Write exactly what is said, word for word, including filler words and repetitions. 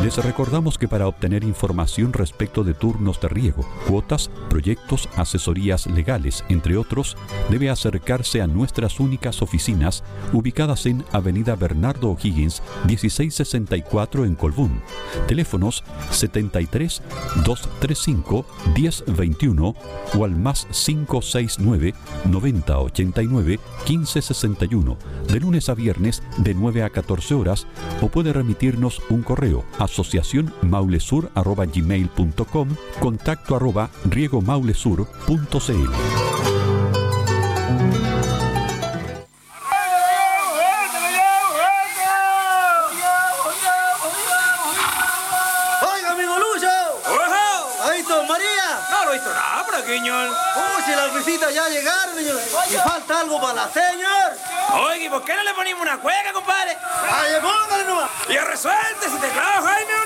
Les recordamos que para obtener información respecto de turnos de riego, cuotas, proyectos, asesorías legales, entre otros, debe acercarse a nuestras únicas oficinas ubicadas en Avenida Bernardo O'Higgins, dieciséis sesenta y cuatro en Colbún. Teléfonos setenta y tres, doscientos treinta y cinco, diez veintiuno o al más cinco seis nueve, noventa ochenta y nueve, quince sesenta y uno, de lunes a viernes de nueve a catorce horas, o puede remitirnos un correo asociación maulesur arroba gmail punto com, contacto arroba riegomaulesur punto cl. Oiga, amigo Lucho. ¿Ha visto María? No lo he visto nada por aquí, señor. Uy, si las visitas ya llegaron, señor. Y falta algo para la señor. Oye, ¿por qué no le ponemos una cueca, compadre? ¡Ay, póngale nomás! ¡Y resuelte ese teclado, Jaime!